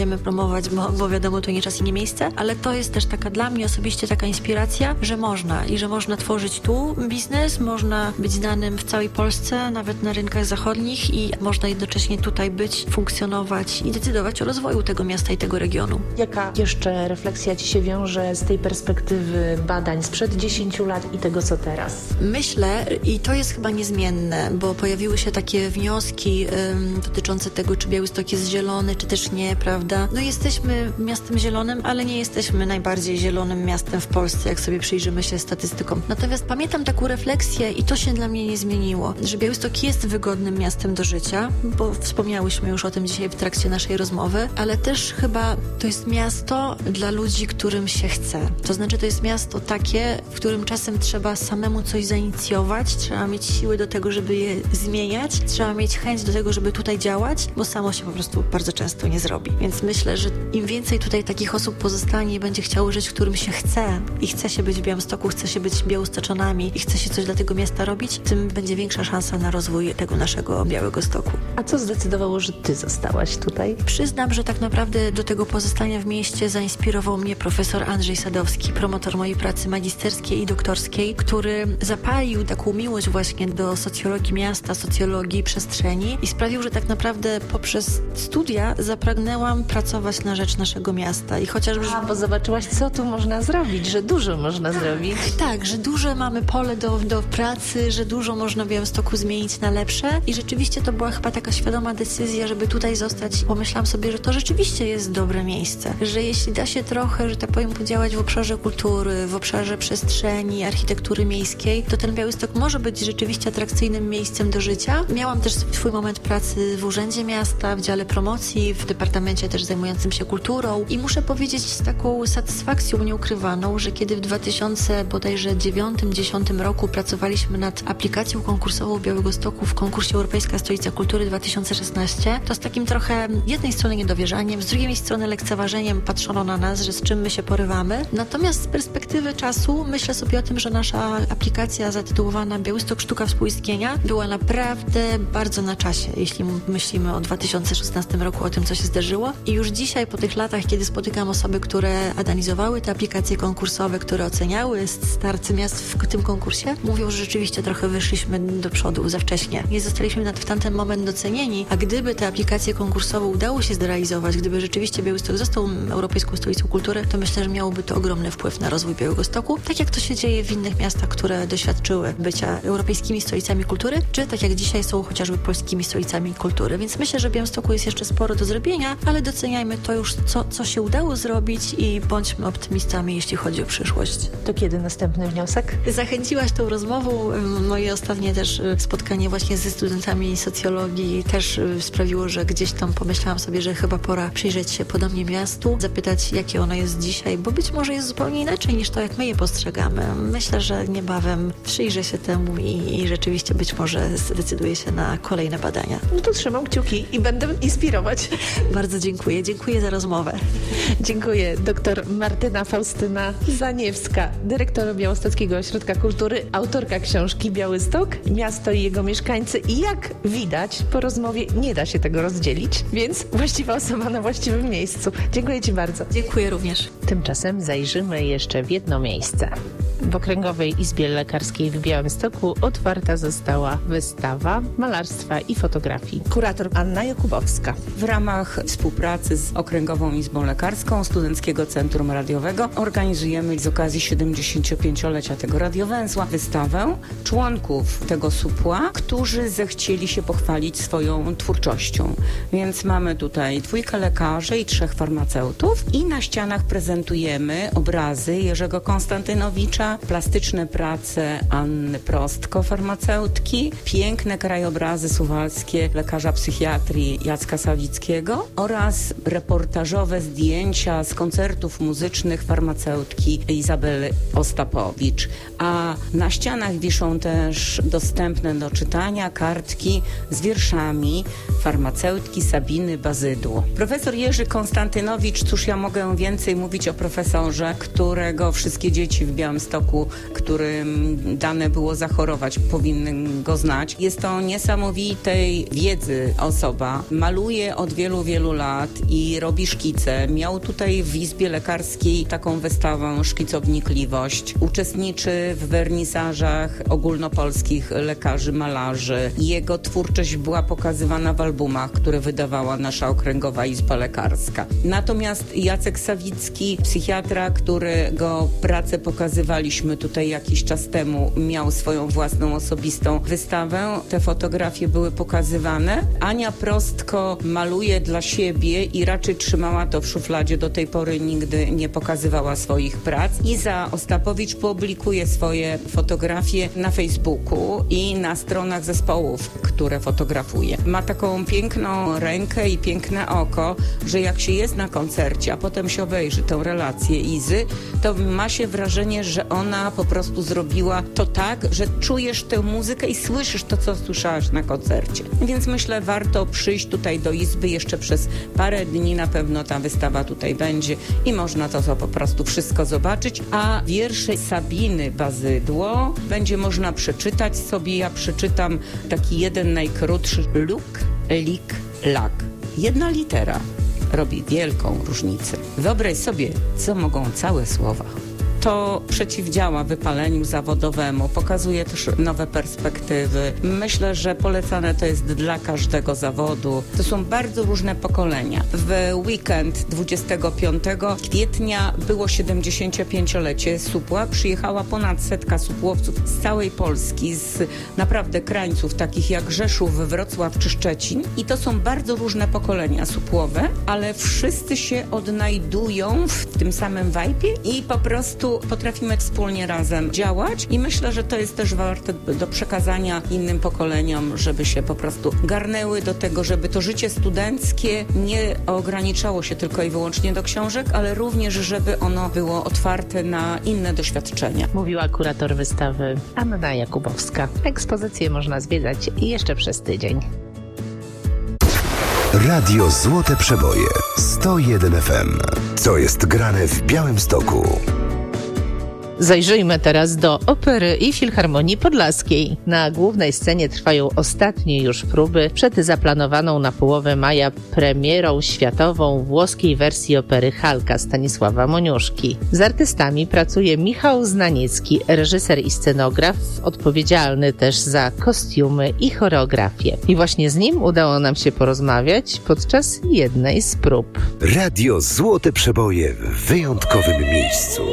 promować, bo wiadomo, to nie czas i nie miejsce, ale to jest też taka dla mnie osobiście taka inspiracja, że można tworzyć tu biznes, można być znanym w całej Polsce, nawet na rynkach zachodnich i można jednocześnie tutaj być, funkcjonować i decydować o rozwoju tego miasta i tego regionu. Jaka jeszcze refleksja Ci się wiąże z tej perspektywy badań sprzed 10 lat i tego, co teraz? Myślę, i to jest chyba niezmienne, bo pojawiły się takie wnioski dotyczące tego, czy Białystok jest zielony, czy też nie, prawda? No jesteśmy miastem zielonym, ale nie jesteśmy najbardziej zielonym miastem w Polsce, jak sobie przyjrzymy się statystykom. Natomiast pamiętam taką refleksję i to się dla mnie nie zmieniło, że Białystok jest wygodnym miastem do życia, bo wspomniałyśmy już o tym dzisiaj w trakcie naszej rozmowy, ale też chyba to jest miasto dla ludzi, którym się chce. To znaczy to jest miasto takie, w którym czasem trzeba samemu coś zainicjować, trzeba mieć siły do tego, żeby je zmieniać, trzeba mieć chęć do tego, żeby tutaj działać, bo samo się po prostu bardzo często nie zrobi. Więc myślę, że im więcej tutaj takich osób pozostanie i będzie chciało żyć, w którym się chce i chce się być w Białymstoku, chce się być Białostoczanami i chce się coś dla tego miasta robić, tym będzie większa szansa na rozwój tego naszego Białegostoku. A co zdecydowało, że Ty zostałaś tutaj? Przyznam, że tak naprawdę do tego pozostania w mieście zainspirował mnie profesor Andrzej Sadowski, promotor mojej pracy magisterskiej i doktorskiej, który zapalił taką miłość właśnie do socjologii miasta, socjologii przestrzeni i sprawił, że tak naprawdę poprzez studia zapragnęłam pracować na rzecz naszego miasta. I chociażby... Bo zobaczyłaś, co tu można zrobić, że dużo można zrobić. Tak, że duże mamy pole do pracy, że dużo można w Białymstoku zmienić na lepsze i rzeczywiście to była chyba taka świadoma decyzja, żeby tutaj zostać. Pomyślałam sobie, że to rzeczywiście jest dobre miejsce, że jeśli da się trochę, że tak powiem, podziałać w obszarze kultury, w obszarze przestrzeni, architektury miejskiej, to ten Białystok może być rzeczywiście atrakcyjnym miejscem do życia. Miałam też swój moment pracy w Urzędzie Miasta, w dziale promocji, w departamencie też zajmującym się kulturą i muszę powiedzieć z taką satysfakcją nieukrywaną, że kiedy w 2009-10 roku pracowaliśmy nad aplikacją konkursową Białegostoku w konkursie Europejska Stolica Kultury 2016, to z takim trochę jednej strony niedowierzaniem, z drugiej strony lekceważeniem patrzono na nas, że z czym my się porywamy. Natomiast z perspektywy czasu myślę sobie o tym, że nasza aplikacja zatytułowana Białystok Sztuka Współistnienia była naprawdę bardzo na czasie, jeśli myślimy o 2016 roku, o tym, co się zdarzyło. I już dzisiaj, po tych latach, kiedy spotykam osoby, które analizowały te aplikacje konkursowe, które oceniały starcy miast w tym konkursie, mówią, że rzeczywiście trochę wyszliśmy do przodu za wcześnie. Nie zostaliśmy w tamten moment docenieni, a gdyby te aplikacje konkursowe udało się zrealizować, gdyby rzeczywiście Białystok został Europejską Stolicą Kultury, to myślę, że miałoby to ogromny wpływ na rozwój Białegostoku, tak jak to się dzieje w innych miastach, które doświadczyły bycia europejskimi stolicami kultury, czy tak jak dzisiaj są chociażby polskimi stolicami kultury. Więc myślę, że w Białymstoku jest jeszcze sporo do zrobienia, ale doceniajmy to już, co się udało zrobić i bądźmy optymistami, jeśli chodzi o przyszłość. To kiedy następny wniosek? Zachęciłaś tą rozmową. Moje ostatnie też spotkanie właśnie ze studentami socjologii też sprawiło, że gdzieś tam pomyślałam sobie, że chyba pora przyjrzeć się podobnie miastu, zapytać, jakie ono jest dzisiaj, bo być może jest zupełnie inaczej niż to, jak my je postrzegamy. Myślę, że niebawem przyjrzę się temu i rzeczywiście być może zdecyduję się na kolejne badania. No to trzymam kciuki i będę inspirować. Bardzo dziękuję. Dziękuję za rozmowę. Dziękuję. Dr Martyna Faustyna Zaniewska, dyrektor Białostockiego Ośrodka Kultury, autorka książki Białystok, miasto i jego mieszkańcy. I jak widać, po rozmowie nie da się tego rozdzielić, więc właściwa osoba na właściwym miejscu. Dziękuję Ci bardzo. Dziękuję również. Tymczasem zajrzymy jeszcze w jedno miejsce. W Okręgowej Izbie Lekarskiej w Białymstoku otwarta została wystawa malarstwa i fotografii. Kurator Anna Jakubowska. W ramach współpracy z Okręgową Izbą Lekarską Studenckiego Centrum Radiowego organizujemy z okazji 75-lecia tego radiowęzła wystawę członków tego supła, którzy zechcieli się pochwalić swoją twórczością. Więc mamy tutaj 2 lekarzy i 3 farmaceutów i na ścianach prezentujemy obrazy Jerzego Konstantynowicza, plastyczne prace Anny Prostko, farmaceutki, piękne krajobrazy suwalskie lekarza psychiatrii Jacka Sawickiego oraz reportażowe zdjęcia z koncertów muzycznych farmaceutki Izabely Ostapowicz. A na ścianach wiszą też dostępne do czytania kartki z wierszami farmaceutki Sabiny Bazydło. Profesor Jerzy Konstantynowicz, cóż ja mogę więcej mówić o profesorze, którego wszystkie dzieci w Białymstoku Białymstoku, którym dane było zachorować, powinny go znać. Jest to niesamowitej wiedzy osoba. Maluje od wielu, wielu lat i robi szkice. Miał tutaj w Izbie Lekarskiej taką wystawę Szkicownikliwość. Uczestniczy w wernisażach ogólnopolskich lekarzy, malarzy. Jego twórczość była pokazywana w albumach, które wydawała nasza Okręgowa Izba Lekarska. Natomiast Jacek Sawicki, psychiatra, którego pracę pokazywaliśmy tutaj jakiś czas temu, miał swoją własną osobistą wystawę. Te fotografie były pokazywane. Ania Prostko maluje dla siebie i raczej trzymała to w szufladzie. Do tej pory nigdy nie pokazywała swoich prac. Iza Ostapowicz publikuje swoje fotografie na Facebooku i na stronach zespołów, które fotografuje. Ma taką piękną rękę i piękne oko, że jak się jest na koncercie, a potem się obejrzy tę relację Izy, to ma się wrażenie, że ona po prostu zrobiła to tak, że czujesz tę muzykę i słyszysz to, co słyszałaś na koncercie. Więc myślę, warto przyjść tutaj do Izby jeszcze przez parę dni. Na pewno ta wystawa tutaj będzie i można to po prostu wszystko zobaczyć. A wiersze Sabiny Bazydło będzie można przeczytać sobie. Ja przeczytam taki jeden najkrótszy. Luk, lik, lak. Jedna litera robi wielką różnicę. Wyobraź sobie, co mogą całe słowa. To przeciwdziała wypaleniu zawodowemu, pokazuje też nowe perspektywy. Myślę, że polecane to jest dla każdego zawodu. To są bardzo różne pokolenia. W weekend 25 kwietnia było 75-lecie Supła. Przyjechała ponad 100 supłowców z całej Polski, z naprawdę krańców takich jak Rzeszów, Wrocław czy Szczecin. I to są bardzo różne pokolenia supłowe, ale wszyscy się odnajdują w tym samym wajpie i po prostu potrafimy wspólnie razem działać i myślę, że to jest też warte do przekazania innym pokoleniom, żeby się po prostu garnęły do tego, żeby to życie studenckie nie ograniczało się tylko i wyłącznie do książek, ale również, żeby ono było otwarte na inne doświadczenia. Mówiła kurator wystawy Anna Jakubowska. Ekspozycję można zwiedzać jeszcze przez tydzień. Radio Złote Przeboje 101 FM. Co jest grane w Białymstoku? Zajrzyjmy teraz do Opery i Filharmonii Podlaskiej. Na głównej scenie trwają ostatnie już próby przed zaplanowaną na połowę maja premierą światową włoskiej wersji opery Halka Stanisława Moniuszki. Z artystami pracuje Michał Znaniecki, reżyser i scenograf, odpowiedzialny też za kostiumy i choreografię. I właśnie z nim udało nam się porozmawiać podczas jednej z prób. Radio Złote Przeboje w wyjątkowym miejscu.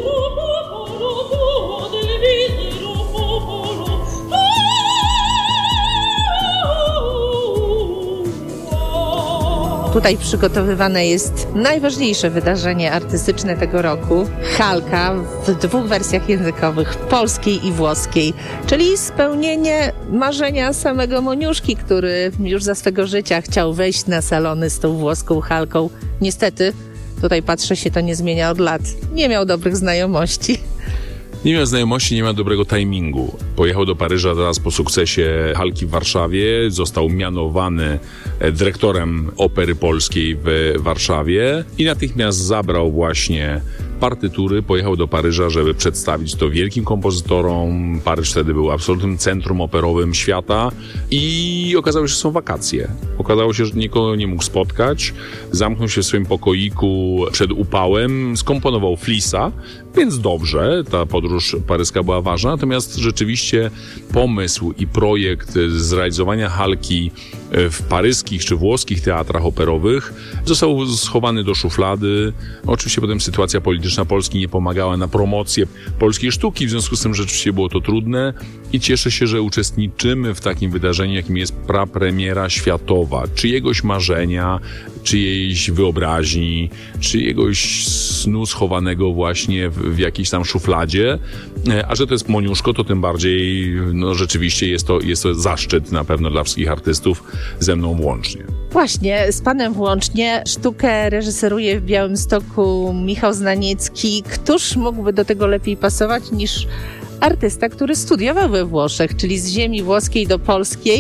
Tutaj przygotowywane jest najważniejsze wydarzenie artystyczne tego roku. Halka w 2 wersjach językowych, polskiej i włoskiej, czyli spełnienie marzenia samego Moniuszki, który już za swego życia chciał wejść na salony z tą włoską Halką. Niestety, tutaj patrzę, się to nie zmienia od lat. Nie miał dobrych znajomości. Nie miał znajomości, nie miał dobrego timingu. Pojechał do Paryża zaraz po sukcesie Halki w Warszawie. Został mianowany dyrektorem Opery Polskiej w Warszawie i natychmiast zabrał właśnie partytury, pojechał do Paryża, żeby przedstawić to wielkim kompozytorom. Paryż wtedy był absolutnym centrum operowym świata i okazało się, że są wakacje. Okazało się, że nikogo nie mógł spotkać. Zamknął się w swoim pokoiku przed upałem, skomponował Flisa, więc dobrze, ta podróż paryska była ważna, natomiast rzeczywiście pomysł i projekt zrealizowania Halki w paryskich czy włoskich teatrach operowych został schowany do szuflady. Oczywiście potem sytuacja polityczna Polski nie pomagała na promocję polskiej sztuki, w związku z tym rzeczywiście było to trudne i cieszę się, że uczestniczymy w takim wydarzeniu, jakim jest prapremiera światowa, czyjegoś marzenia, czyjejś wyobraźni, czyjegoś snu schowanego właśnie w jakiejś tam szufladzie, a że to jest Moniuszko, to tym bardziej rzeczywiście jest to zaszczyt na pewno dla wszystkich artystów, ze mną włącznie. Właśnie, z panem włącznie. Sztukę reżyseruje w Białymstoku Michał Znaniecki. Któż mógłby do tego lepiej pasować niż artysta, który studiował we Włoszech, czyli z ziemi włoskiej do polskiej,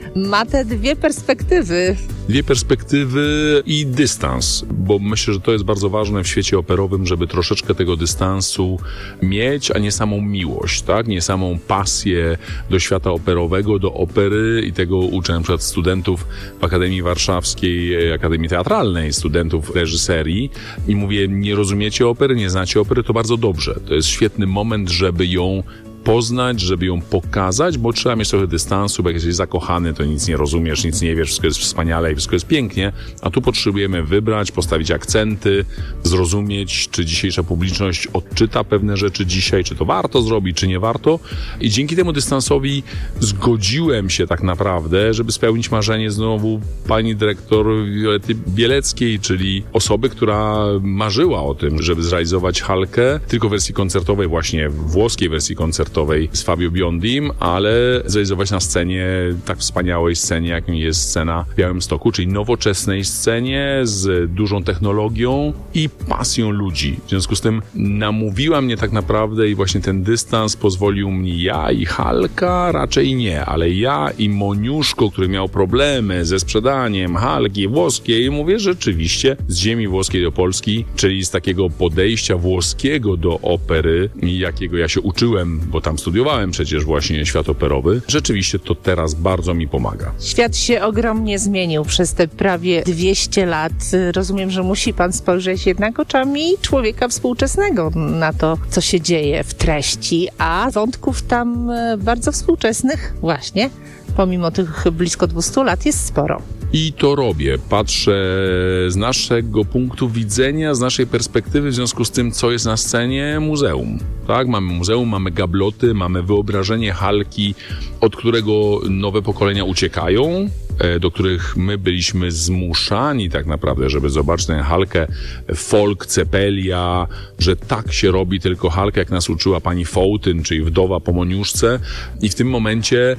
ma te dwie perspektywy. Dwie perspektywy i dystans, bo myślę, że to jest bardzo ważne w świecie operowym, żeby troszeczkę tego dystansu mieć, a nie samą miłość, tak? Nie samą pasję do świata operowego, do opery i tego uczę na przykład studentów w Akademii Warszawskiej, Akademii Teatralnej, studentów reżyserii i mówię, nie rozumiecie opery, nie znacie opery, to bardzo dobrze. To jest świetny moment, żeby ją poznać, żeby ją pokazać, bo trzeba mieć trochę dystansu, bo jak jesteś zakochany, to nic nie rozumiesz, nic nie wiesz, wszystko jest wspaniale i wszystko jest pięknie, a tu potrzebujemy wybrać, postawić akcenty, zrozumieć, czy dzisiejsza publiczność odczyta pewne rzeczy dzisiaj, czy to warto zrobić, czy nie warto. I dzięki temu dystansowi zgodziłem się tak naprawdę, żeby spełnić marzenie znowu pani dyrektor Violety Bieleckiej, czyli osoby, która marzyła o tym, żeby zrealizować Halkę, tylko w wersji koncertowej, właśnie włoskiej wersji koncertowej, z Fabio Biondim, ale zrealizować na scenie, tak wspaniałej scenie, jaką jest scena w Białymstoku, czyli nowoczesnej scenie z dużą technologią i pasją ludzi. W związku z tym namówiła mnie tak naprawdę i właśnie ten dystans pozwolił mi, ja i Halka raczej nie, ale ja i Moniuszko, który miał problemy ze sprzedaniem Halki włoskiej, mówię rzeczywiście z ziemi włoskiej do Polski, czyli z takiego podejścia włoskiego do opery, jakiego ja się uczyłem, bo tam studiowałem przecież właśnie świat operowy. Rzeczywiście to teraz bardzo mi pomaga. Świat się ogromnie zmienił przez te prawie 200 lat. Rozumiem, że musi pan spojrzeć jednak oczami człowieka współczesnego na to, co się dzieje w treści, a wątków tam bardzo współczesnych właśnie, pomimo tych blisko 200 lat, jest sporo. I to robię. Patrzę z naszego punktu widzenia, z naszej perspektywy, w związku z tym, co jest na scenie muzeum. Tak, mamy muzeum, mamy gabloty, mamy wyobrażenie Halki, od którego nowe pokolenia uciekają, do których my byliśmy zmuszani tak naprawdę, żeby zobaczyć tę Halkę folk, cepelia, że tak się robi tylko Halkę, jak nas uczyła pani Fołtyn, czyli wdowa po Moniuszce. I w tym momencie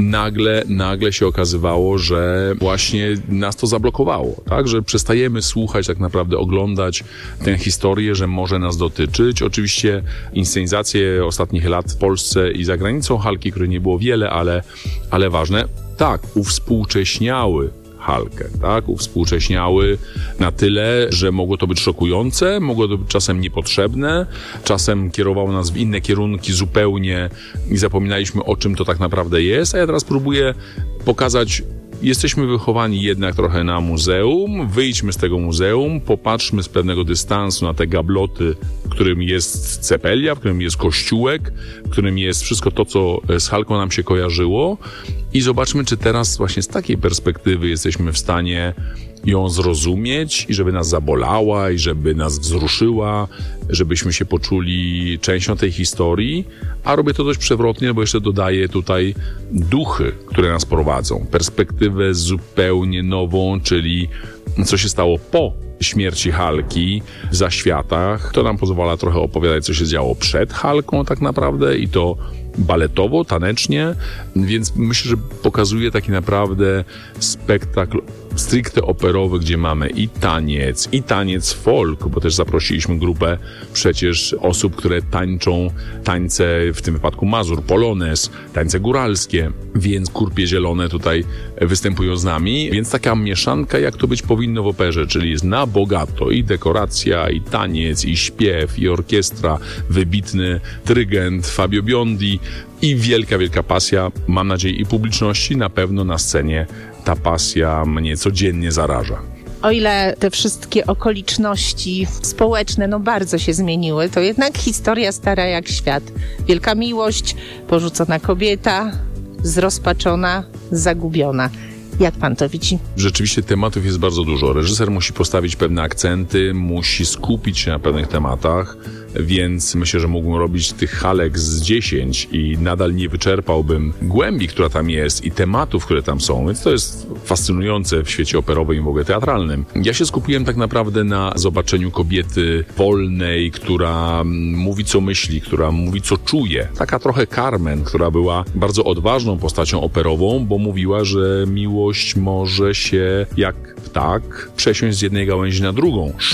nagle się okazywało, że właśnie nas to zablokowało, tak, że przestajemy słuchać, tak naprawdę oglądać tę historię, że może nas dotyczyć. Oczywiście inscenizacje ostatnich lat w Polsce i za granicą Halki, której nie było wiele, ale ważne, tak, uwspółcześniały Halkę, tak, uwspółcześniały na tyle, że mogło to być szokujące, mogło to być czasem niepotrzebne, czasem kierowało nas w inne kierunki zupełnie i zapominaliśmy, o czym to tak naprawdę jest, a ja teraz próbuję pokazać, jesteśmy wychowani jednak trochę na muzeum, wyjdźmy z tego muzeum, popatrzmy z pewnego dystansu na te gabloty, w którym jest cepelia, w którym jest kościółek, w którym jest wszystko to, co z Halką nam się kojarzyło i zobaczmy, czy teraz właśnie z takiej perspektywy jesteśmy w stanie ją zrozumieć i żeby nas zabolała i żeby nas wzruszyła, żebyśmy się poczuli częścią tej historii, a robię to dość przewrotnie, bo jeszcze dodaję tutaj duchy, które nas prowadzą, perspektywę zupełnie nową, czyli co się stało po śmierci Halki w zaświatach. To nam pozwala trochę opowiadać, co się działo przed Halką tak naprawdę i to baletowo, tanecznie, więc myślę, że pokazuje taki naprawdę spektakl stricte operowy, gdzie mamy i taniec folk, bo też zaprosiliśmy grupę przecież osób, które tańczą tańce, w tym wypadku Mazur, polonez, tańce góralskie, więc kurpie zielone tutaj występują z nami, więc taka mieszanka, jak to być powinno w operze, czyli jest na bogato i dekoracja, i taniec, i śpiew, i orkiestra, wybitny dyrygent Fabio Biondi i wielka pasja, mam nadzieję, i publiczności, na pewno na scenie ta pasja mnie codziennie zaraża. O ile te wszystkie okoliczności społeczne bardzo się zmieniły, to jednak historia stara jak świat. Wielka miłość, porzucona kobieta, zrozpaczona, zagubiona. Jak pan to widzi? Rzeczywiście tematów jest bardzo dużo. Reżyser musi postawić pewne akcenty, musi skupić się na pewnych tematach, więc myślę, że mógłbym robić tych Halek z 10 i nadal nie wyczerpałbym głębi, która tam jest i tematów, które tam są, więc to jest fascynujące w świecie operowym i w ogóle teatralnym. Ja się skupiłem tak naprawdę na zobaczeniu kobiety wolnej, która mówi, co myśli, która mówi, co czuje. Taka trochę Carmen, która była bardzo odważną postacią operową, bo mówiła, że miłość może się jak ptak przesiąść z jednej gałęzi na drugą. Szok.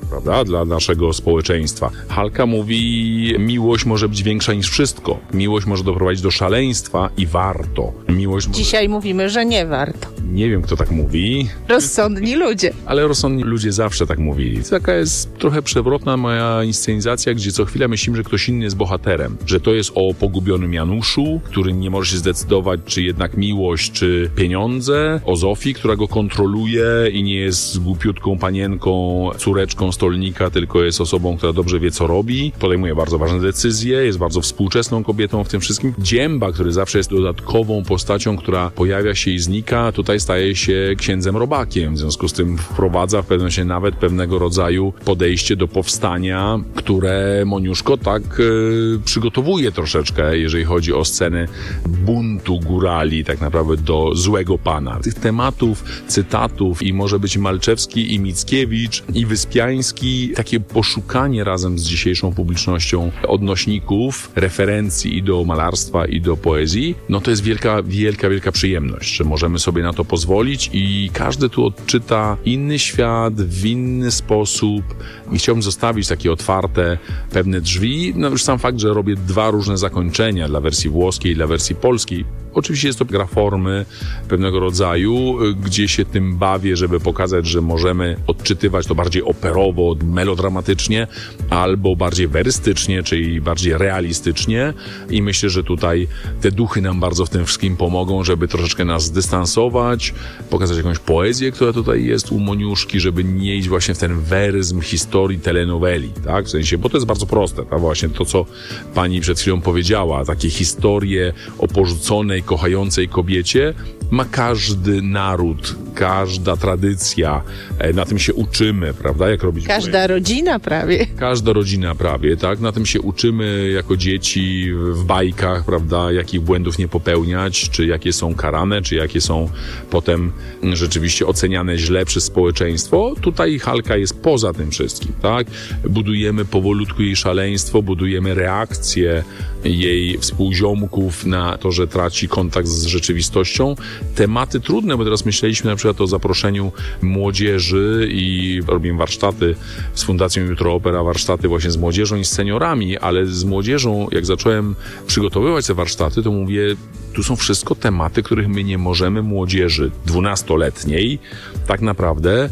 prawda, dla naszego społeczeństwa. Halka mówi, miłość może być większa niż wszystko. Miłość może doprowadzić do szaleństwa i warto. Dzisiaj mówimy, że nie warto. Nie wiem, kto tak mówi. Rozsądni ludzie. Ale rozsądni ludzie zawsze tak mówili. Taka jest trochę przewrotna moja inscenizacja, gdzie co chwilę myślimy, że ktoś inny jest bohaterem. Że to jest o pogubionym Januszu, który nie może się zdecydować, czy jednak miłość, czy pieniądze. O Zofii, która go kontroluje i nie jest głupiutką panienką, córeczką stolnika, tylko jest osobą, która dobrze wie, co robi. Podejmuje bardzo ważne decyzje, jest bardzo współczesną kobietą w tym wszystkim. Dzięba, który zawsze jest dodatkową postacią, która pojawia się i znika, tutaj staje się księdzem robakiem. W związku z tym wprowadza w pewnym sensie nawet pewnego rodzaju podejście do powstania, które Moniuszko tak przygotowuje troszeczkę, jeżeli chodzi o sceny buntu górali, tak naprawdę do złego pana. Tych tematów, cytatów i może być Malczewski i Mickiewicz i Wyspiański, takie poszukanie razem z dzisiejszą publicznością odnośników, referencji i do malarstwa, i do poezji, no to jest wielka przyjemność, że możemy sobie na to pozwolić i każdy tu odczyta inny świat w inny sposób i chciałbym zostawić takie otwarte pewne drzwi. No już sam fakt, że robię 2 różne zakończenia dla wersji włoskiej i dla wersji polskiej. Oczywiście jest to gra formy pewnego rodzaju, gdzie się tym bawię, żeby pokazać, że możemy odczytywać to bardziej operowo, melodramatycznie, albo bardziej werystycznie, czyli bardziej realistycznie i myślę, że tutaj te duchy nam bardzo w tym wszystkim pomogą, żeby troszeczkę nas zdystansować, pokazać jakąś poezję, która tutaj jest u Moniuszki, żeby nie iść właśnie w ten weryzm historii telenoweli, tak? W sensie, bo to jest bardzo proste, tak? Właśnie to, co pani przed chwilą powiedziała, takie historie o porzuconej, kochającej kobiecie ma każdy naród, każda tradycja, na tym się uczymy, prawda? Jak robić Każda rodzina prawie. Każda rodzina prawie, tak? Na tym się uczymy jako dzieci w bajkach, prawda? Jakich błędów nie popełniać, czy jakie są karane, czy jakie są potem rzeczywiście oceniane źle przez społeczeństwo. Tutaj Halka jest poza tym wszystkim, tak? Budujemy powolutku jej szaleństwo, budujemy reakcję jej współziomków na to, że traci kontakt z rzeczywistością. Tematy trudne, bo teraz myśleliśmy na przykład o zaproszeniu młodzieży i robimy warsztaty z Fundacją Jutro Opera, warsztaty właśnie z młodzieżą i z seniorami, ale z młodzieżą, jak zacząłem przygotowywać te warsztaty, to mówię, tu są wszystko tematy, których my nie możemy młodzieży 12-letniej tak naprawdę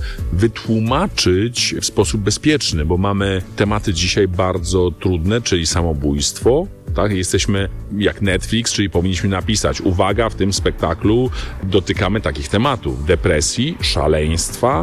wytłumaczyć w sposób bezpieczny, bo mamy tematy dzisiaj bardzo trudne, czyli samobójstwo. Tak, jesteśmy jak Netflix, czyli powinniśmy napisać, uwaga, w tym spektaklu dotykamy takich tematów: depresji, szaleństwa,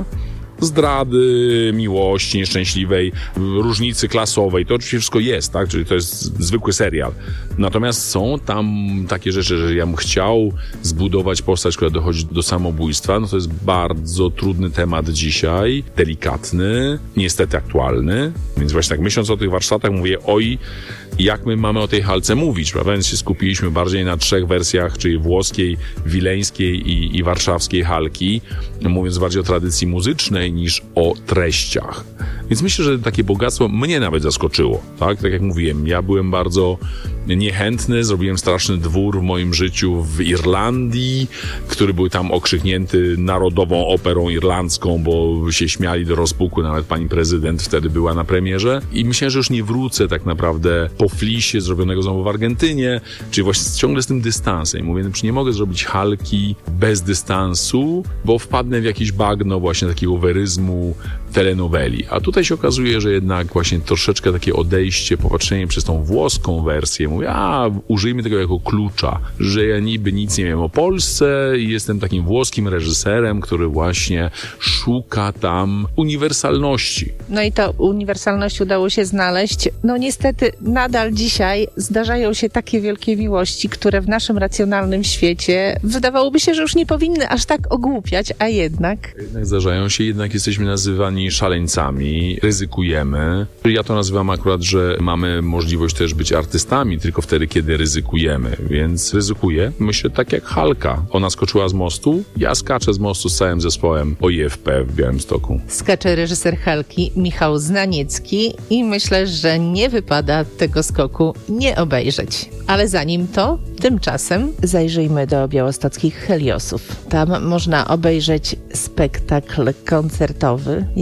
zdrady, miłości nieszczęśliwej, różnicy klasowej. To oczywiście wszystko jest, tak? Czyli to jest zwykły serial. Natomiast są tam takie rzeczy, że ja bym chciał zbudować postać, która dochodzi do samobójstwa. No to jest bardzo trudny temat dzisiaj, delikatny, niestety aktualny. Więc właśnie tak myśląc o tych warsztatach mówię, oj, jak my mamy o tej Halce mówić, prawda? Więc się skupiliśmy bardziej na 3 wersjach, czyli włoskiej, wileńskiej i warszawskiej Halki, mówiąc bardziej o tradycji muzycznej niż o treściach. Więc myślę, że takie bogactwo mnie nawet zaskoczyło, tak? Tak jak mówiłem, ja byłem bardzo niechętny, zrobiłem straszny dwór w moim życiu w Irlandii, który był tam okrzyknięty narodową operą irlandzką, bo się śmiali do rozpuku, nawet pani prezydent wtedy była na premierze i myślałem, że już nie wrócę tak naprawdę po flisie zrobionego znowu w Argentynie, czyli właśnie ciągle z tym dystansem. I mówię, no, nie mogę zrobić Halki bez dystansu, bo wpadnę w jakieś bagno właśnie takiego weryzmu telenoweli. A tutaj się okazuje, że jednak właśnie troszeczkę takie odejście, popatrzenie przez tą włoską wersję, mówię, użyjmy tego jako klucza, że ja niby nic nie wiem o Polsce i jestem takim włoskim reżyserem, który właśnie szuka tam uniwersalności. No i to uniwersalność udało się znaleźć. No niestety nadal dzisiaj zdarzają się takie wielkie miłości, które w naszym racjonalnym świecie wydawałoby się, że już nie powinny aż tak ogłupiać, a jednak... Jednak zdarzają się, jednak jesteśmy nazywani szaleńcami, ryzykujemy. Ja to nazywam akurat, że mamy możliwość też być artystami, tylko wtedy, kiedy ryzykujemy, więc ryzykuję. Myślę tak jak Halka. Ona skoczyła z mostu, ja skaczę z mostu z całym zespołem OIFP w Białymstoku. Skacze reżyser Halki Michał Znaniecki i myślę, że nie wypada tego skoku nie obejrzeć. Ale zanim to, tymczasem zajrzyjmy do białostockich Heliosów. Tam można obejrzeć spektakl koncertowy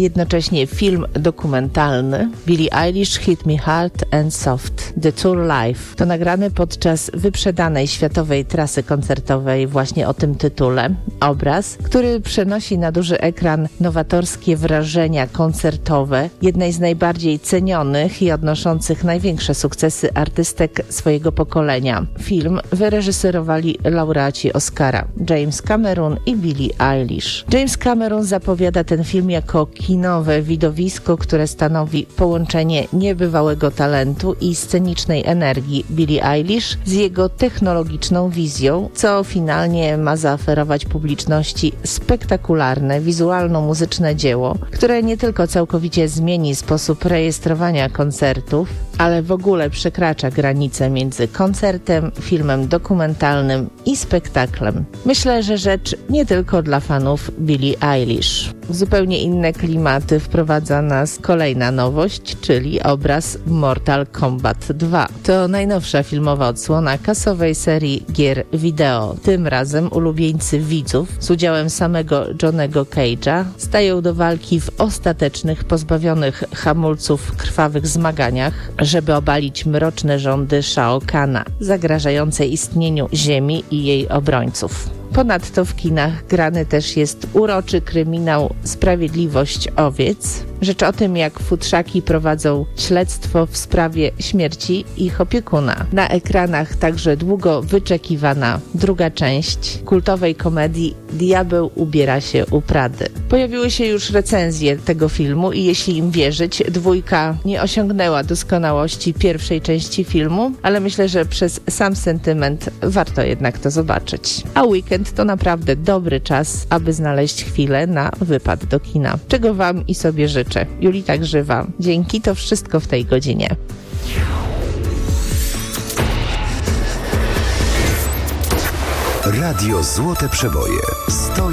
jednocześnie film dokumentalny Billie Eilish Hit Me Hard and Soft The Tour Live. To nagrany podczas wyprzedanej światowej trasy koncertowej właśnie o tym tytule obraz, który przenosi na duży ekran nowatorskie wrażenia koncertowe jednej z najbardziej cenionych i odnoszących największe sukcesy artystek swojego pokolenia. Film wyreżyserowali laureaci Oscara James Cameron i Billie Eilish. James Cameron zapowiada ten film jako kinowe widowisko, które stanowi połączenie niebywałego talentu i scenicznej energii Billie Eilish z jego technologiczną wizją, co finalnie ma zaoferować publiczności spektakularne, wizualno-muzyczne dzieło, które nie tylko całkowicie zmieni sposób rejestrowania koncertów, ale w ogóle przekracza granice między koncertem, filmem dokumentalnym i spektaklem. Myślę, że rzecz nie tylko dla fanów Billie Eilish. W zupełnie inne klimaty wprowadza nas kolejna nowość, czyli obraz Mortal Kombat 2. To najnowsza filmowa odsłona kasowej serii gier wideo. Tym razem ulubieńcy widzów z udziałem samego Johnnego Cage'a stają do walki w ostatecznych, pozbawionych hamulców krwawych zmaganiach, żeby obalić mroczne rządy Shao Kana, zagrażające istnieniu Ziemi i jej obrońców. Ponadto w kinach grany też jest uroczy kryminał Sprawiedliwość owiec. Rzecz o tym, jak futrzaki prowadzą śledztwo w sprawie śmierci ich opiekuna. Na ekranach także długo wyczekiwana druga część kultowej komedii Diabeł ubiera się u Prady. Pojawiły się już recenzje tego filmu i jeśli im wierzyć, dwójka nie osiągnęła doskonałości pierwszej części filmu, ale myślę, że przez sam sentyment warto jednak to zobaczyć. A weekend to naprawdę dobry czas, aby znaleźć chwilę na wypad do kina. Czego Wam i sobie życzę. Julita Grzywa. Dzięki, to wszystko w tej godzinie. Radio Złote Przeboje.